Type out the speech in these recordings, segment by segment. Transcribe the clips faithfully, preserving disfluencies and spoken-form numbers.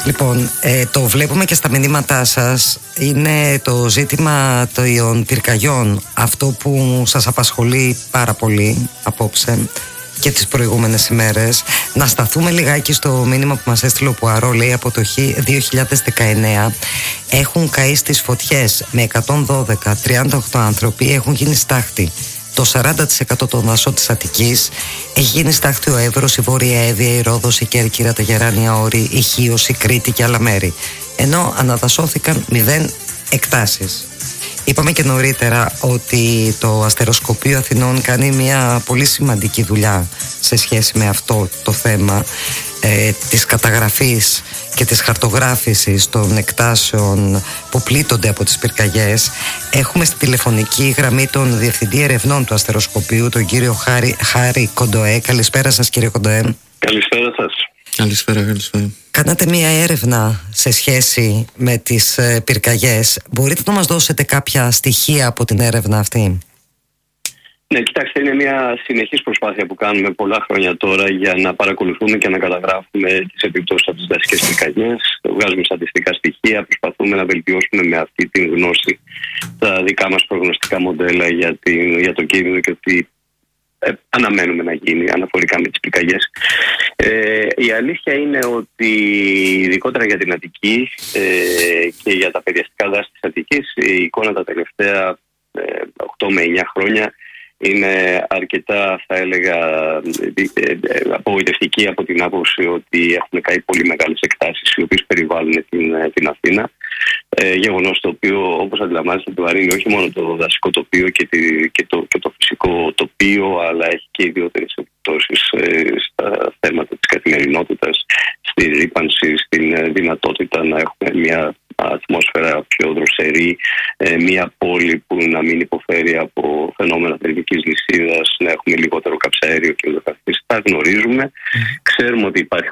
Λοιπόν, ε, το βλέπουμε και στα μηνύματά σας. Είναι το ζήτημα των πυρκαγιών αυτό που σας απασχολεί πάρα πολύ απόψε και τις προηγούμενες ημέρες. Να σταθούμε λιγάκι στο μήνυμα που μας έστειλε ο Πουαρό. Λέει από το δύο χιλιάδες δεκαεννέα έχουν καεί στις φωτιές με εκατόν δώδεκα, τριάντα οκτώ άνθρωποι, έχουν γίνει στάχτη. Το σαράντα τοις εκατό των δασών της Αττικής έχει γίνει στάχτη ο Εύρος, η Βόρεια Εύβοια, η Ρόδος, η Κέρκυρα, τα Γεράνια Όρη, η Χίος, η Κρήτη και άλλα μέρη. Ενώ αναδασώθηκαν μηδέν εκτάσεις. Είπαμε και νωρίτερα ότι το Αστεροσκοπείο Αθηνών κάνει μια πολύ σημαντική δουλειά σε σχέση με αυτό το θέμα ε, της καταγραφής και της χαρτογράφησης των εκτάσεων που πλήττονται από τις πυρκαγιές. Έχουμε στη τηλεφωνική γραμμή τον Διευθυντή Ερευνών του Αστεροσκοπείου, τον κύριο Χάρη, Χάρη Κοντοέ. Καλησπέρα σας, κύριε Κοντοέ. Καλησπέρα σας. Καλησπέρα, καλησπέρα. Κάνατε μία έρευνα σε σχέση με τις ε, πυρκαγιές. Μπορείτε να μας δώσετε κάποια στοιχεία από την έρευνα αυτή? Ναι, κοιτάξτε, είναι μια συνεχής προσπάθεια που κάνουμε πολλά χρόνια τώρα για να παρακολουθούμε και να καταγράφουμε τις επιπτώσεις από τις δασικές πυρκαγιές. Βγάζουμε στατιστικά στοιχεία, προσπαθούμε να βελτιώσουμε με αυτή την γνώση τα δικά μας προγνωστικά μοντέλα για, την, για το κίνδυνο και ότι ε, αναμένουμε να γίνει αναφορικά με τις πυρκαγιές. Ε, η αλήθεια είναι ότι ειδικότερα για την Αττική ε, και για τα παιδιαστικά δάση της Αττικής η εικόνα τα τελευταία ε, οκτώ με εννιά χρόνια είναι αρκετά, θα έλεγα, απογοητευτική από την άποψη ότι έχουν καεί πολύ μεγάλες εκτάσεις οι οποίες περιβάλλουν την, την Αθήνα. Ε, γεγονός το οποίο, όπως αντιλαμβάνεστε, του βαρύνει όχι μόνο το δασικό τοπίο και, τη, και, το, και το φυσικό τοπίο, αλλά έχει και ιδιαίτερες επιπτώσεις ε, στα θέματα της καθημερινότητας, στη ρύπανση, στην δυνατότητα να έχουμε μια ατμόσφαιρα πιο δροσερή, ε, μια πόλη που να μην υποφέρει από φαινόμενα θερμικής λυσίδας, να έχουμε λιγότερο καψαέριο και ούτω καθεξής. Τα γνωρίζουμε. Mm. Ξέρουμε ότι υπάρχει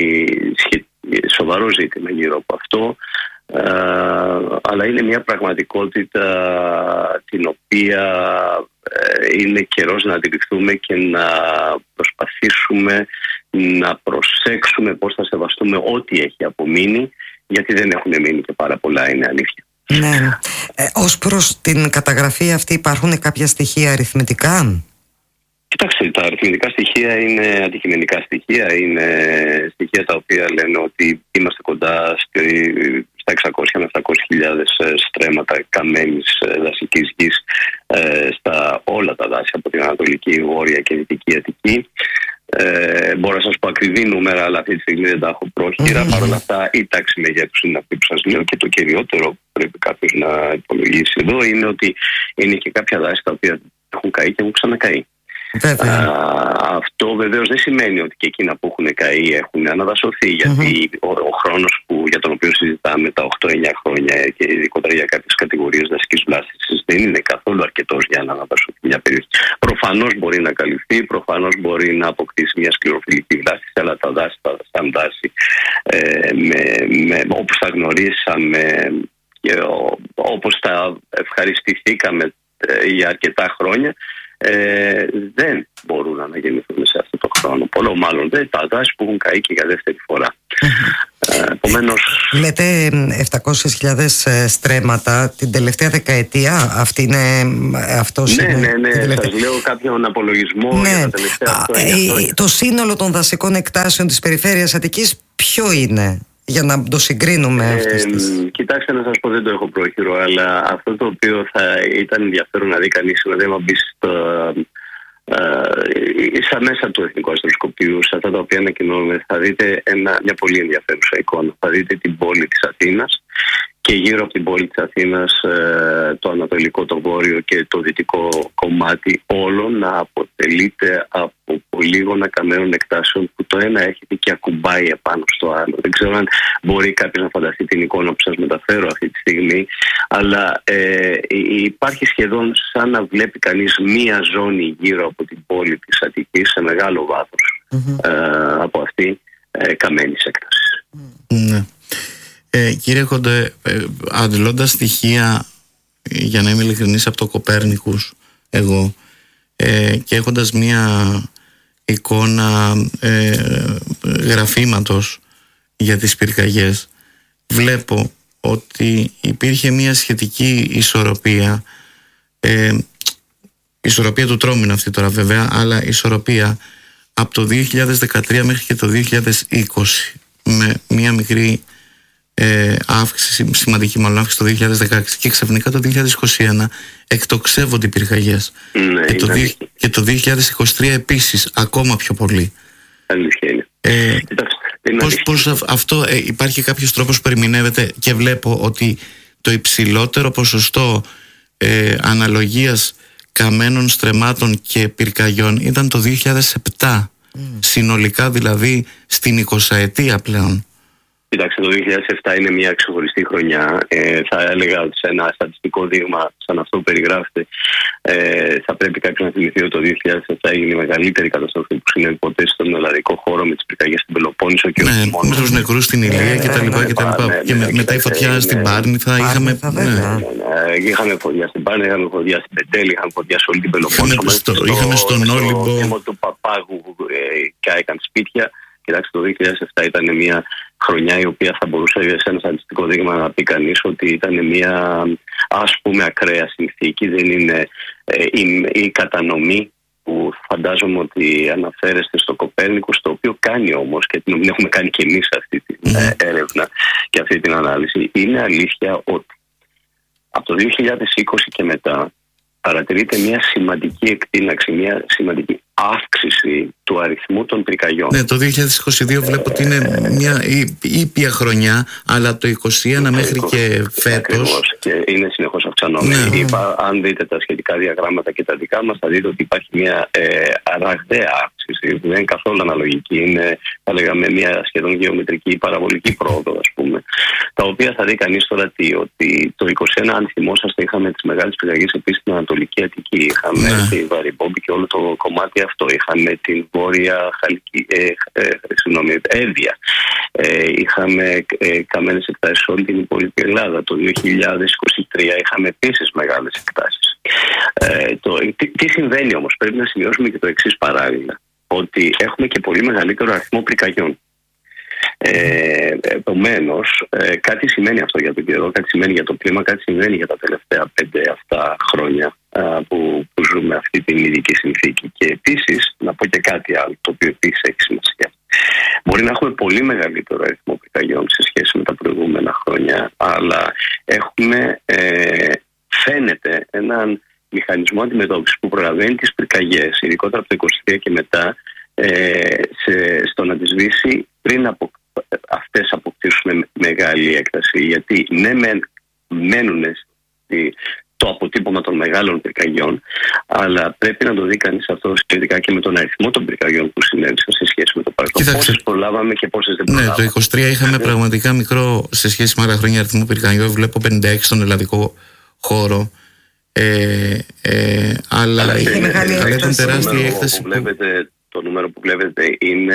σοβαρό ζήτημα γύρω από αυτό, ε, αλλά είναι μια πραγματικότητα την οποία ε, είναι καιρός να αντιληφθούμε και να προσπαθήσουμε να προσέξουμε πώς θα σεβαστούμε ό,τι έχει απομείνει, γιατί δεν έχουν μείνει και πάρα πολλά, είναι αλήθεια. Ναι. Ε, ως προς την καταγραφή αυτή υπάρχουν κάποια στοιχεία αριθμητικά? Κοιτάξτε, τα αριθμητικά στοιχεία είναι αντικειμενικά στοιχεία, είναι στοιχεία τα οποία λένε ότι είμαστε κοντά στη, στα εξακόσιες με επτακόσιες χιλιάδες στρέμματα καμένης δασικής γης ε, στα όλα τα δάση από την Ανατολική, Βόρεια και Δυτική Αττική. Ε, μπορώ να σας πω ακριβή νούμερα, αλλά αυτή τη στιγμή δεν τα έχω πρόχειρα. Mm-hmm. Παρ' όλα αυτά, η τάξη μεγέθους είναι αυτή που σας λέω, και το κυριότερο που πρέπει κάποιος να υπολογίσει εδώ είναι ότι είναι και κάποια δάση τα οποία έχουν καεί και έχουν ξανακαεί. Α, αυτό βεβαίως δεν σημαίνει ότι και εκείνα που έχουν καεί έχουν αναδασωθεί, γιατί mm-hmm. ο, ο χρόνος που, για τον οποίο συζητάμε τα οκτώ εννιά χρόνια και ειδικότερα για κάποιες κατηγορίες δασικής βλάστησης δεν είναι καθόλου αρκετός για να αναδασωθεί μια περιοχή. Προφανώς μπορεί να καλυφθεί, προφανώς μπορεί να αποκτήσει μια σκληροφιλική βλάστηση, αλλά τα δάση, τα, σαν δάση ε, με, με, όπως τα γνωρίσαμε και ο, όπως τα ευχαριστηθήκαμε ε, για αρκετά χρόνια, Ε, δεν μπορούν να αναγεννηθούν σε αυτό το χρόνο. Πολλό μάλλον δεν τα δάση που έχουν καεί και για δεύτερη φορά. ε, επομένως... Λέτε επτακόσιες χιλιάδες στρέμματα την τελευταία δεκαετία. Αυτή είναι, αυτός ναι, είναι ναι, ναι, τελευταία... σας λέω κάποιον απολογισμό ναι. για τα τελευταία Α, ε, το σύνολο των δασικών εκτάσεων της περιφέρειας Αττικής ποιο είναι, για να το συγκρίνουμε αυτές τις... Ε, κοιτάξτε, να σας πω, δεν το έχω πρόχειρο, αλλά αυτό το οποίο θα ήταν ενδιαφέρον να δει κανείς είναι να μπει στο, ε, στα μέσα του Εθνικού Αστεροσκοπείου, σε αυτά τα οποία ανακοινώνουμε, θα δείτε ένα, μια πολύ ενδιαφέρουσα εικόνα. Θα δείτε την πόλη της Αθήνας και γύρω από την πόλη της Αθήνας ε, το ανατολικό, το βόρειο και το δυτικό κομμάτι όλο να αποτελείται από πολύγωνα καμένων εκτάσεων που το ένα έρχεται και ακουμπάει επάνω στο άλλο. Δεν ξέρω αν μπορεί κάποιος να φανταστεί την εικόνα που σας μεταφέρω αυτή τη στιγμή, αλλά ε, υπάρχει σχεδόν σαν να βλέπει κανείς μία ζώνη γύρω από την πόλη της Αττικής σε μεγάλο βάθος mm-hmm. ε, από αυτή ε, καμένης έκτασης. Ναι. Ε, κύριε Κοντοέ, ε, αντιλώντας στοιχεία, για να είμαι ειλικρινής, από το Κοπέρνικους εγώ ε, και έχοντας μία εικόνα ε, γραφήματος για τις πυρκαγιές, βλέπω ότι υπήρχε μια σχετική ισορροπία, ε, ισορροπία του τρόμου είναι αυτή τώρα βέβαια, αλλά ισορροπία από το δύο χιλιάδες δεκατρία μέχρι και το δύο χιλιάδες είκοσι, με μια μικρή ε, αύξηση, σημαντική μάλλον αύξηση το δύο χιλιάδες δεκαέξι, και ξαφνικά το δύο χιλιάδες είκοσι ένα εκτοξεύονται οι πυρκαγιές. Ναι, και, το δύο, και το δύο χιλιάδες είκοσι τρία επίσης ακόμα πιο πολύ. Αλήθεια είναι. Ε, πώς, πώς αυτό ε, υπάρχει κάποιος τρόπος που ερμηνεύεται, και βλέπω ότι το υψηλότερο ποσοστό ε, αναλογίας καμένων, στρεμμάτων και πυρκαγιών ήταν το δύο χιλιάδες επτά, mm. συνολικά δηλαδή στην εικοσαετία πλέον. Κοιτάξτε, το δύο χιλιάδες επτά είναι μια ξεχωριστή χρονιά. Ε, θα έλεγα ότι σε ένα στατιστικό δείγμα σαν αυτό που περιγράφεται, ε, θα πρέπει κάποιος να θυμηθεί ότι το δύο χιλιάδες επτά έγινε η μεγαλύτερη καταστροφή που συνέβη ποτέ στον ελλαδικό χώρο, με τις πυρκαγιές στην Πελοπόννησο και ναι, μόνο. Με τους νεκρούς στην Ηλία κτλ. Και μετά η φωτιά στην Πάρνηθα. Είχαμε φωτιά στην Πάρνηθα, είχαμε φωτιά στην Πεντέλη, είχαμε φωτιά σε όλη την Πελοπόννησο. Είχαμε στον Όλυμπο. Στο του Παπάγου κάηκαν σπίτια. Κοιτάξτε, το δύο χιλιάδες επτά ήταν μια χρονιά η οποία θα μπορούσε σε ένα στατιστικό δείγμα να πει κανείς ότι ήταν μια, ας πούμε, ακραία συνθήκη. Δεν είναι ε, η, η κατανομή που φαντάζομαι ότι αναφέρεστε στο Κοπέρνικο, το οποίο κάνει όμως, και την έχουμε κάνει και εμείς αυτή την ε, έρευνα και αυτή την ανάλυση. Είναι αλήθεια ότι από το δύο χιλιάδες είκοσι και μετά παρατηρείται μια σημαντική εκτείναξη, μια σημαντική αύξηση του αριθμού των πυρκαγιών. Ναι, το δύο χιλιάδες είκοσι δύο βλέπω ότι είναι μια ήπια χρονιά, αλλά το είκοσι ένα μέχρι και φέτος. Ακριβώς, και είναι συνεχώς αυξανόμενη. Ναι. Είπα, αν δείτε τα σχετικά διαγράμματα και τα δικά μας, θα δείτε ότι υπάρχει μια ε, ραγδαία αύξηση. Δεν είναι καθόλου αναλογική. Είναι, θα λέγαμε, μια σχεδόν γεωμετρική παραβολική πρόοδο, ας πούμε. Τα οποία θα δει κανείς τώρα τι, ότι το είκοσι ένα, αν θυμόσαστε, είχαμε τις μεγάλες πυρκαγιές επίσης στην Ανατολική Αττική. Είχαμε ναι. τη Βαριμπόμπη και όλο το κομμάτι αυτό. Είχαμε την Βόρεια Χαλκή, ε, ε, συγγνώμη, Εύβοια. Ε, είχαμε ε, καμένες εκτάσεις σε όλη την υπόλοιπη Ελλάδα. Το δύο χιλιάδες είκοσι τρία είχαμε επίσης μεγάλες εκτάσεις. Ε, το, τι, τι συμβαίνει όμως, πρέπει να σημειώσουμε και το εξής παράλληλα, ότι έχουμε και πολύ μεγαλύτερο αριθμό πυρκαγιών. Ε, Επομένως, ε, κάτι σημαίνει αυτό για τον καιρό, κάτι σημαίνει για το κλίμα, κάτι σημαίνει για τα τελευταία πέντε αυτά χρόνια α, που, που ζούμε αυτή την ειδική συνθήκη. Και επίσης, να πω και κάτι άλλο, το οποίο επίσης έχει σημασία. Μπορεί να έχουμε πολύ μεγαλύτερο αριθμό πυρκαγιών σε σχέση με τα προηγούμενα χρόνια, αλλά έχουμε, ε, φαίνεται, έναν μηχανισμό αντιμετώπισης που προλαβαίνει τις πυρκαγιές, ειδικότερα από το είκοσι τρία και μετά, ε, σε, στο να τις σβήσει πριν από αυτές αποκτήσουν μεγάλη έκταση. Γιατί ναι, μεν, μένουν το αποτύπωμα των μεγάλων πυρκαγιών, αλλά πρέπει να το δει κανείς αυτό σχετικά και με τον αριθμό των πυρκαγιών που συνέβησαν σε σχέση με το παρελθόν. Πόσες προλάβαμε και πόσες δεν προλάβαμε. Ναι, το είκοσι τρία είχαμε ναι. πραγματικά μικρό σε σχέση με άλλα χρόνια αριθμό πυρκαγιών. Βλέπω πενήντα έξι στον ελλαδικό χώρο. Ε, ε, αλλά αλλά είναι, μεγάλη αλλά ήταν τεράστια η έκταση. Που βλέπετε, το νούμερο που βλέπετε είναι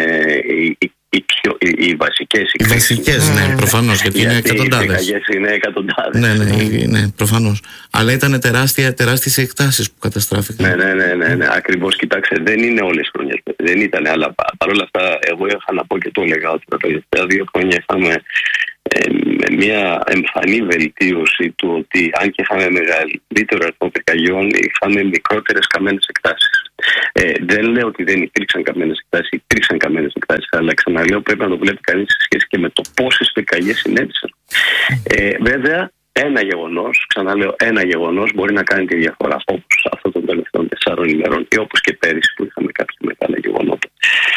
η, η, οι, πιο, οι, οι βασικές. Οι βασικές, ναι, προφανώς, γιατί, γιατί είναι εκατοντάδες. Οι είναι εκατοντάδες. Ναι, ναι, ναι, προφανώς. Αλλά ήταν τεράστια, τεράστιες οι εκτάσεις που καταστράφηκαν. Ναι, ναι, ναι, ναι, ναι, ακριβώς. Κοιτάξτε, δεν είναι όλες οι χρονιές. Δεν ήταν, αλλά παρόλα αυτά, εγώ είχα να πω και το έλεγα ότι τα τελευταία δύο χρόνια είχαμε ε, μια εμφανή βελτίωση του ότι αν και είχαμε μεγαλύτερο αριθμό πυρκαγιών, είχαμε μικρότερες καμένες εκτάσεις. Ε, δεν λέω ότι δεν υπήρξαν καμένες εκτάσεις, υπήρξαν καμένες εκτάσεις, αλλά ξαναλέω πρέπει να το βλέπει κανείς σε σχέση και με το πόσες πυρκαγιές συνέβησαν. Ε, βέβαια, ένα γεγονός, ξαναλέω, ένα γεγονός μπορεί να κάνει τη διαφορά, όπως αυτό των τελευταίων τεσσάρων ημερών ή όπως και πέρυσι που είχαμε κάποια μεγάλα γεγονότα.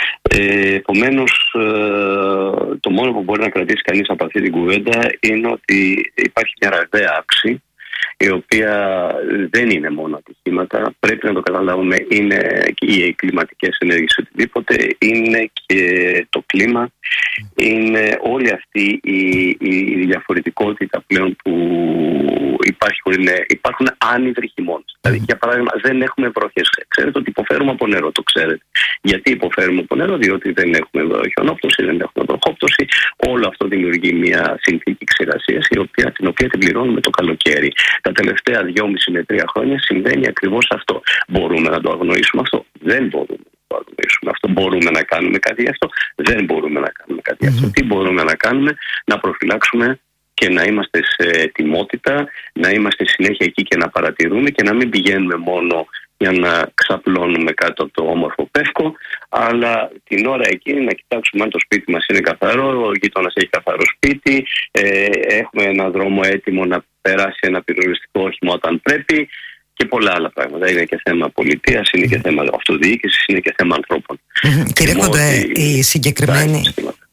Ε, Επομένως, ε, το μόνο που μπορεί να κρατήσει κανείς από αυτή την κουβέντα είναι ότι υπάρχει μια ραγδαία αύξηση, η οποία δεν είναι μόνο ατυχήματα, πρέπει να το καταλάβουμε, είναι και οι κλιματικές ενέργειες οτιδήποτε, είναι και το κλίμα, είναι όλη αυτή η, η διαφορετικότητα πλέον που υπάρχουν, είναι, υπάρχουν άνυδροι χειμώνες. Δηλαδή, για παράδειγμα, δεν έχουμε βροχές. Ξέρετε ότι υποφέρουμε από νερό, το ξέρετε. Γιατί υποφέρουμε από νερό? Διότι δεν έχουμε χιονόπτωση, δεν έχουμε βροχόπτωση. Όλο αυτό δημιουργεί μια συνθήκη ξηρασίας, η οποία, την οποία την πληρώνουμε το καλοκαίρι. Τα τελευταία δυόμιση με τρία χρόνια συμβαίνει ακριβώς αυτό. Μπορούμε να το αγνοήσουμε αυτό? Δεν μπορούμε. το αγνοήσουμε. Αυτό μπορούμε να κάνουμε κάτι γι' αυτό? Δεν μπορούμε να κάνουμε κάτι γι' αυτό. Mm-hmm. Τι μπορούμε να κάνουμε? Να προφυλάξουμε και να είμαστε σε ετοιμότητα, να είμαστε συνέχεια εκεί και να παρατηρούμε και να μην πηγαίνουμε μόνο για να ξαπλώνουμε κάτω από το όμορφο πεύκο, αλλά την ώρα εκείνη να κοιτάξουμε αν το σπίτι μας είναι καθαρό, ο γείτονας έχει καθαρό σπίτι, ε, έχουμε ένα δρόμο έτοιμο να περάσει ένα πυροσβεστικό όχημα όταν πρέπει και πολλά άλλα πράγματα. Είναι και θέμα πολιτείας, είναι και θέμα αυτοδιοίκησης, είναι και θέμα ανθρώπων. Κύριε Κοντέ, η συγκεκριμένη...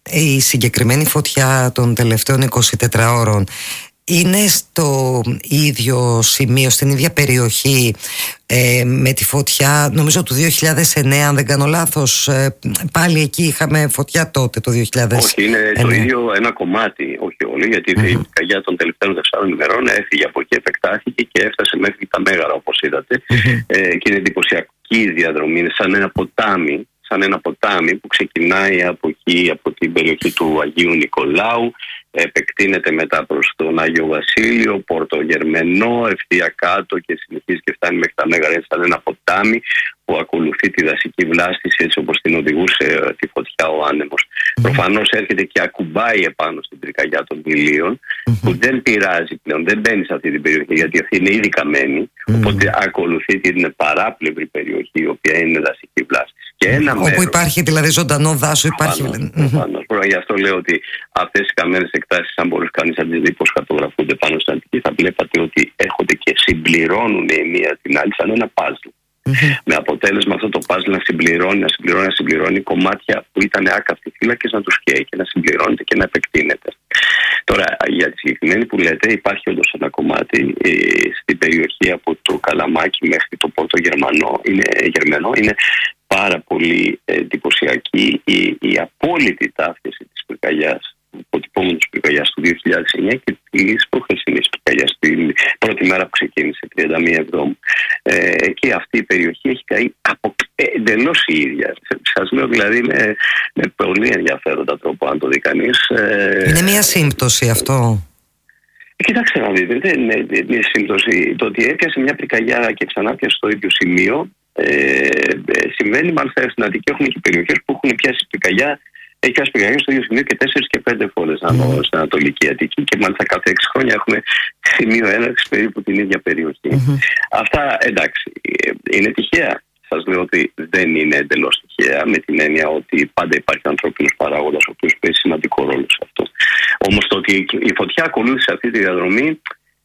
Η συγκεκριμένη φωτιά των τελευταίων εικοσιτετράωρων είναι στο ίδιο σημείο, στην ίδια περιοχή ε, με τη φωτιά, νομίζω του δύο χιλιάδες εννέα, αν δεν κάνω λάθος, ε, πάλι εκεί είχαμε φωτιά τότε το δύο χιλιάδες εννέα. Όχι, είναι το ίδιο ένα κομμάτι, όχι όλοι, γιατί mm-hmm. η πυρκαγιά των τελευταίων τεσσάρων ημερών έφυγε από εκεί, επεκτάθηκε και έφτασε μέχρι τα Μέγαρα, όπως είδατε. Mm-hmm. ε, και είναι εντυπωσιακή η διαδρομή, είναι σαν ένα ποτάμι, σαν ένα ποτάμι που ξεκινάει από εκεί, από την περιοχή του Αγίου Νικολάου, επεκτείνεται μετά προς τον Άγιο Βασίλειο, Πόρτο Γερμενό, ευθεία κάτω και συνεχίζει και φτάνει μέχρι τα Μέγαρα. Είναι σαν ένα ποτάμι που ακολουθεί τη δασική βλάστηση έτσι όπως την οδηγούσε τη φωτιά ο άνεμος. Mm-hmm. Προφανώς έρχεται και ακουμπάει επάνω στην πυρκαγιά των Ηλίων, mm-hmm. που δεν πειράζει πλέον, δεν μπαίνει σε αυτή την περιοχή γιατί αυτή είναι ήδη καμένη, mm-hmm. οπότε ακολουθεί την παράπλευρη περιοχή η οποία είναι δασική βλάστηση. Και ένα όπου μέρος, υπάρχει δηλαδή ζωντανό δάσο, υπάρχει. Προφανώς. Mm-hmm. Γι' αυτό λέω ότι αυτές οι καμένες εκτάσεις, αν μπορούσε κανείς να τις δει πώς χαρτογραφούνται πάνω στην Αττική, θα βλέπατε ότι έρχονται και συμπληρώνουν η μία την άλλη σαν ένα παζλ. Mm-hmm. Με αποτέλεσμα αυτό το παζλ να συμπληρώνει, να συμπληρώνει, να συμπληρώνει κομμάτια που ήταν άκαυτοι φύλακες να τους καίει και να συμπληρώνεται και να επεκτείνεται. Τώρα, για τη συγκεκριμένη που λέτε, υπάρχει όντως ένα κομμάτι ε, στην περιοχή από το Καλαμάκι μέχρι το Πόρτο Γερμανό. Είναι, Γερμανό, είναι πάρα πολύ εντυπωσιακή η, η απόλυτη ταύτιση της πυρκαγιάς, αποτυπώμενης πυρκαγιάς του δύο χιλιάδες εννέα και της προχθεσινής πυρκαγιάς, την πρώτη μέρα που ξεκίνησε, τριάντα μία Εβδόμου. Ε, και αυτή η περιοχή έχει καεί από εντελώς η ίδια. Σας λέω δηλαδή με, με πολύ ενδιαφέροντα τρόπο, αν το δει κανείς. Ε, είναι μια σύμπτωση αυτό. Κοιτάξτε να δείτε, δεν είναι μια σύμπτωση. Το ότι έπιασε μια πυρκαγιά και ξανά πιασε στο ίδιο σημείο ε, συμβαίνει μάλιστα στην Αττική. Έχουμε και περιοχές που έχουν πιάσει πυρκαγιά. Έχει πιάσει πυρκαγιά στο ίδιο σημείο και τέσσερις και πέντε φορές mm. στην Ανατολική Αττική και μάλιστα κάθε έξι χρόνια έχουμε σημείο έναρξης περίπου την ίδια περιοχή. Mm-hmm. Αυτά εντάξει, είναι τυχαία. Σας λέω ότι δεν είναι εντελώς τυχαία, με την έννοια ότι πάντα υπάρχει ανθρώπινος παράγοντας ο οποίος παίζει σημαντικό ρόλο σε αυτό. Όμως το ότι η φωτιά ακολούθησε αυτή τη διαδρομή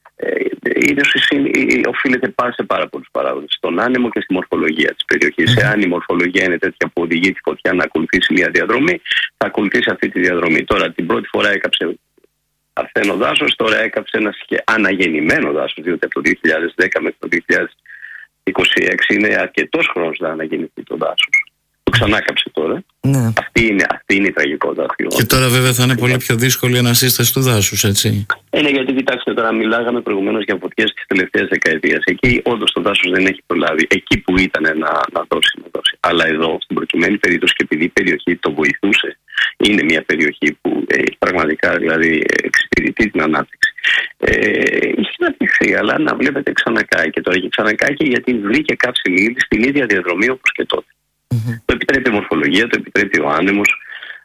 είναι, οφείλεται σε πάρα πολλούς παράγοντες. Στον άνεμο και στη μορφολογία της περιοχής. Mm-hmm. Εάν η μορφολογία είναι τέτοια που οδηγεί τη φωτιά να ακολουθήσει μια διαδρομή, θα ακολουθήσει αυτή τη διαδρομή. Τώρα την πρώτη φορά έκαψε αρθένο δάσος, τώρα έκαψε ένα αναγεννημένο δάσος, διότι από το δύο χιλιάδες δέκα μέχρι το δύο χιλιάδες είκοσι έξι είναι αρκετός χρόνος να αναγεννηθεί το δάσος. Το ξανάκαψε τώρα. Ναι. Αυτή, είναι, αυτή είναι η τραγικότητα. Και τώρα βέβαια θα είναι πολύ πιο δύσκολη η ανασύσταση του δάσους, έτσι. Είναι γιατί κοιτάξτε τώρα, μιλάγαμε προηγουμένως για φωτιές της τελευταίας δεκαετίας. Εκεί όντως το δάσος δεν έχει προλάβει. Εκεί που ήταν να, να δώσει, να δώσει. Αλλά εδώ, στην προκειμένη περίπτωση, και επειδή η περιοχή το βοηθούσε, είναι μια περιοχή που ε, πραγματικά δηλαδή εξυπηρετεί την ανάπτυξη. Ε, είχε αναπτυχθεί, αλλά να βλέπετε ξανακάει. Και τώρα έχει ξανακάει και γιατί βρήκε κάψιμη ύλη στην ίδια διαδρομή όπως και τότε. Mm-hmm. Το επιτρέπει η μορφολογία, το επιτρέπει ο άνεμος.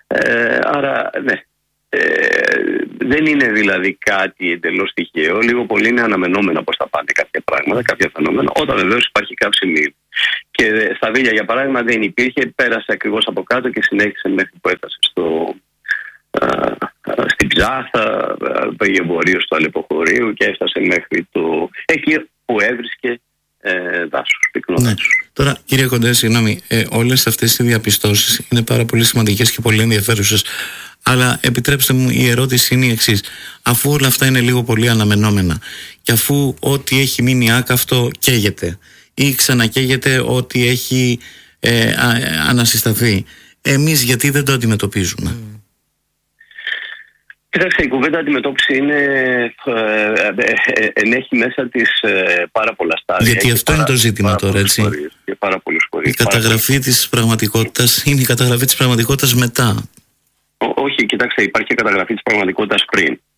Ε, άρα, ναι. Ε, δεν είναι δηλαδή κάτι εντελώς τυχαίο. Λίγο πολύ είναι αναμενόμενο πώς θα πάνε κάποια πράγματα, κάποια φαινόμενα, όταν βεβαίως υπάρχει κάψιμη ύλη. Και στα Βίλια, για παράδειγμα, δεν υπήρχε, πέρασε ακριβώς από κάτω και συνέχισε μέχρι που έφτασε στο, α, α, στην Ψάθα, πήγε βορείως στο Αλεποχωρίου και έφτασε μέχρι το εκεί που έβρισκε ε, δάσος, πυκνό ναι. δάσος. Τώρα, κύριε Κοντέ, συγγνώμη, ε, όλες αυτές οι διαπιστώσεις είναι πάρα πολύ σημαντικές και πολύ ενδιαφέρουσες. Αλλά επιτρέψτε μου, η ερώτηση είναι η εξής. Αφού όλα αυτά είναι λίγο πολύ αναμενόμενα και αφού ό,τι έχει μείνει άκαυτο καίγεται ή ξανακαίγεται ό,τι έχει ε, α, ανασυσταθεί, εμείς γιατί δεν το αντιμετωπίζουμε? Mm. Κοιτάξτε, η κουβέντα αντιμετώπιση είναι, ε, ε, ε, ενέχει μέσα της ε, πάρα πολλά στάδια. Γιατί αυτό πάρα, είναι το ζήτημα τώρα, έτσι. Φορείς, και πάρα πολλούς φορείς, η καταγραφή πάρα... της πραγματικότητας είναι η καταγραφή της πραγματικότητας μετά. Ό, όχι, κοιτάξτε, υπάρχει και καταγραφή της πραγματικότητας πριν.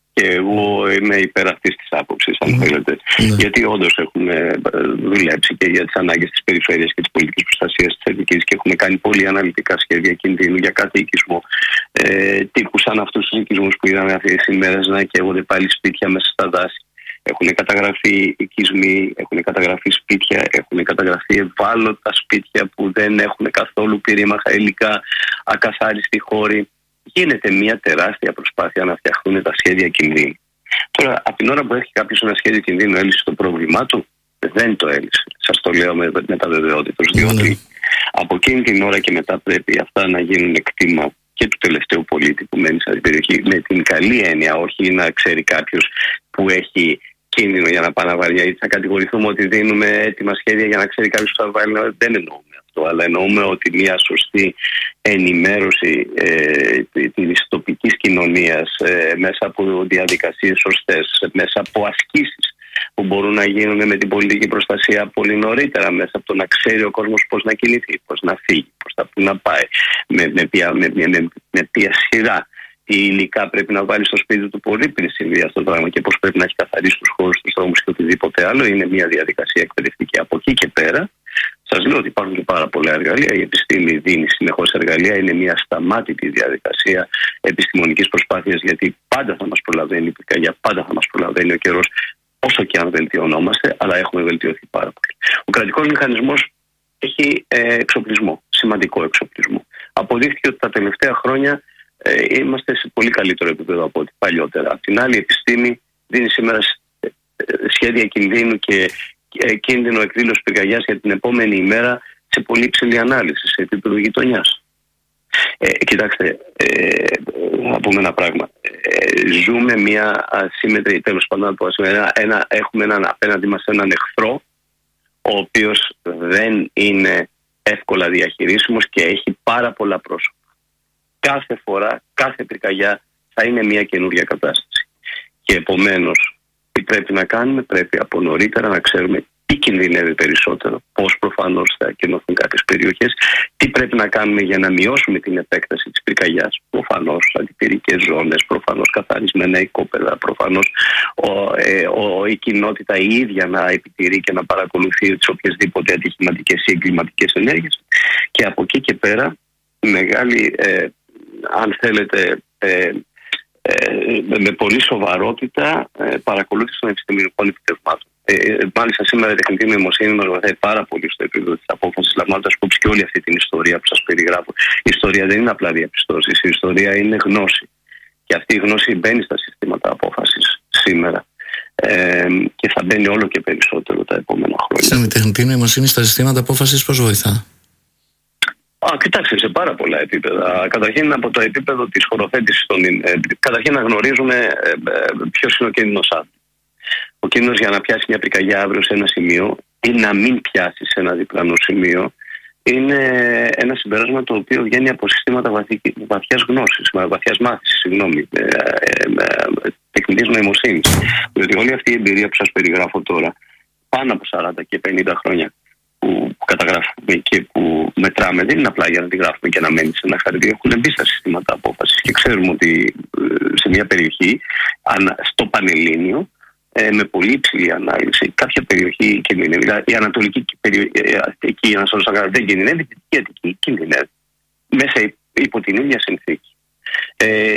Και εγώ είμαι υπέρ αυτής της άποψης, αν mm. θέλετε. Mm. Γιατί όντως έχουμε δουλέψει και για τις ανάγκες της περιφέρειας και της πολιτικής προστασίας της Αττικής και έχουμε κάνει πολύ αναλυτικά σχέδια κινδύνου για κάθε οικισμό. Ε, τύπου σαν αυτούς τους οικισμούς που είδαμε αυτές τις ημέρες να καίγονται πάλι σπίτια μέσα στα δάση. Έχουν καταγραφεί οικισμοί, έχουν καταγραφεί σπίτια, έχουν καταγραφεί ευάλωτα σπίτια που δεν έχουν καθόλου πυρήμαχα υλικά, ακαθάριστοι χώροι. Γίνεται μια τεράστια προσπάθεια να φτιαχτούν τα σχέδια κινδύνου. Τώρα, από την ώρα που έχει κάποιος ένα σχέδιο κινδύνου, έλυσε το πρόβλημά του, δεν το έλυσε. Σας το λέω με, με τα βεβαιότητας, διότι από εκείνη την ώρα και μετά πρέπει αυτά να γίνουν εκτίμα και του τελευταίου πολίτη που μένει σε αυτή την περιοχή, με την καλή έννοια, όχι να ξέρει κάποιος που έχει κίνδυνο για να πάει να βάλει, γιατί θα κατηγορηθούμε ότι δίνουμε έτοιμα σχέδια για να ξέρει κάποιος που θα βάλει. Δεν εννοούμε αυτό, αλλά εννοούμε ότι μια σωστή ενημέρωση ε, της τοπικής κοινωνίας ε, μέσα από διαδικασίες σωστές, μέσα από ασκήσεις που μπορούν να γίνουν με την πολιτική προστασία πολύ νωρίτερα, μέσα από το να ξέρει ο κόσμος πώς να κινηθεί, πώς να φύγει, πώς θα που να πάει, με, με, ποια, με, με, με, με ποια σειρά, τι υλικά πρέπει να βάλει στο σπίτι του πολύ πριν συμβεί αυτό το πράγμα και πώς πρέπει να έχει καθαρίσει τους χώρους, τους δρόμους και οτιδήποτε άλλο. Είναι μια διαδικασία εκπαιδευτική. Από εκεί και πέρα, σας λέω ότι υπάρχουν και πάρα πολλά εργαλεία. Η επιστήμη δίνει συνεχώς εργαλεία. Είναι μια σταμάτητη διαδικασία επιστημονικής προσπάθειας, γιατί πάντα θα μας προλαβαίνει η πυρκαγιά, πάντα θα μας προλαβαίνει ο καιρός, όσο και αν βελτιωνόμαστε, αλλά έχουμε βελτιωθεί πάρα πολύ. Ο κρατικός μηχανισμός έχει ε, εξοπλισμό, σημαντικό εξοπλισμό. Αποδείχθηκε ότι τα τελευταία χρόνια ε, είμαστε σε πολύ καλύτερο επίπεδο από ό,τι παλιότερα. Απ' την άλλη, η επιστήμη δίνει σήμερα σχέδια κινδύνου και κίνδυνο εκδήλωση πυρκαγιάς για την επόμενη ημέρα σε πολύ υψηλή ανάλυση, σε επίπεδο γειτονιάς. Ε, κοιτάξτε, ε, να πούμε ένα πράγμα. Ε, ζούμε μια ασύμμετρη, τέλος πάντων, ένα, ένα, έχουμε έναν, απέναντι μας έναν εχθρό, ο οποίος δεν είναι εύκολα διαχειρίσιμος και έχει πάρα πολλά πρόσωπα. Κάθε φορά, κάθε πυρκαγιά θα είναι μια καινούργια κατάσταση. Και επομένως, τι πρέπει να κάνουμε, πρέπει από νωρίτερα να ξέρουμε τι κινδυνεύει περισσότερο, πώς προφανώς θα κενωθούν κάποιες περιοχές, τι πρέπει να κάνουμε για να μειώσουμε την επέκταση της πυρκαγιάς. Προφανώς αντιπυρικές ζώνες, προφανώς καθαρισμένα οικόπεδα, προφανώς ο, ε, ο, η κοινότητα η ίδια να επιτηρεί και να παρακολουθεί τις οποιασδήποτε ατυχηματικές ή εγκληματικές ενέργειες. Και από εκεί και πέρα, μεγάλη, ε, αν θέλετε, ε, Ε, με πολύ σοβαρότητα ε, παρακολούθηση των επιστημονικών επιτευγμάτων. Ε, ε, μάλιστα, σήμερα η τεχνητή νοημοσύνη μας βοηθάει πάρα πολύ στο επίπεδο της απόφασης, λαμβάνοντας υπόψη και όλη αυτή την ιστορία που σας περιγράφω. Η ιστορία δεν είναι απλά διαπιστώσεις, η ιστορία είναι γνώση. Και αυτή η γνώση μπαίνει στα συστήματα απόφασης σήμερα. Ε, και θα μπαίνει όλο και περισσότερο τα επόμενα χρόνια. Η τεχνητή νοημοσύνη στα συστήματα απόφασης πώς βοηθά? Α, κοιτάξτε, σε πάρα πολλά επίπεδα. Καταρχήν από το επίπεδο της χωροθέτησης των. Ε, καταρχήν να γνωρίζουμε ε, ε, ποιος είναι ο κίνδυνος αύριο. Ο κίνδυνος για να πιάσει μια πυρκαγιά αύριο σε ένα σημείο ή να μην πιάσει σε ένα διπλανό σημείο είναι ένα συμπέρασμα το οποίο βγαίνει από συστήματα βαθύ, βαθιάς γνώσης, βαθιάς μάθησης, συγγνώμη, ε, ε, ε, τεχνητής νοημοσύνης. Διότι όλη αυτή η εμπειρία που σας περιγράφω τώρα, πάνω από σαράντα και πενήντα χρόνια που καταγράφουμε και που μετράμε, δεν είναι απλά για να τη γράφουμε και να μένει σε ένα χαρτί. Έχουν μπει στα συστήματα απόφασης και ξέρουμε ότι σε μια περιοχή, στο Πανελλήνιο, με πολύ υψηλή ανάλυση, κάποια περιοχή κινδυνεύει. Δηλαδή η ανατολική περιοχή, εκεί ένα σώμα δεν κινδυνεύει, η δυτική κινδυνεύει. Μέσα υπό την ίδια συνθήκη. Ε,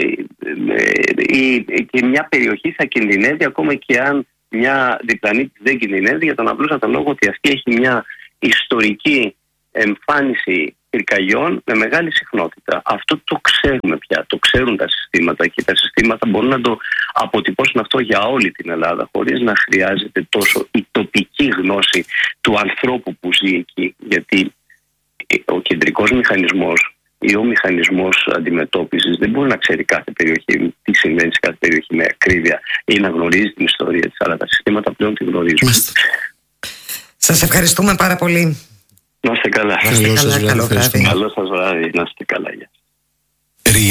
και μια περιοχή θα κινδυνεύει ακόμα και αν μια διπλανή δεν κινδυνεύει, για τον απλούστατο λόγο ότι αυτή έχει μια ιστορική εμφάνιση πυρκαγιών με μεγάλη συχνότητα. Αυτό το ξέρουμε πια, το ξέρουν τα συστήματα και τα συστήματα μπορούν να το αποτυπώσουν αυτό για όλη την Ελλάδα, χωρίς να χρειάζεται τόσο η τοπική γνώση του ανθρώπου που ζει εκεί. Γιατί ο κεντρικός μηχανισμός ή ο μηχανισμός αντιμετώπισης δεν μπορεί να ξέρει κάθε περιοχή, τι συμβαίνει σε κάθε περιοχή με ακρίβεια ή να γνωρίζει την ιστορία της, αλλά τα συστήματα πλέον τη γνωρίζουν. Σας ευχαριστούμε πάρα πολύ. Να είστε καλά. Να είστε καλά. Καλό βράδυ. Καλό σας βράδυ. Να είστε καλά. Γεια.